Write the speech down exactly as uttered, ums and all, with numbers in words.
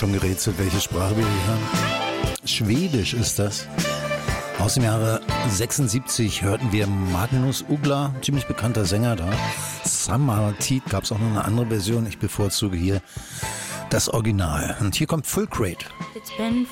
schon gerätselt, welche Sprache wir hier hören. Schwedisch ist das. Aus dem Jahre sechsundsiebzig hörten wir Magnus Uggla, ziemlich bekannter Sänger da. Summer Teeth gab es auch noch eine andere Version. Ich bevorzuge hier das Original. Und hier kommt Full Crate. It's been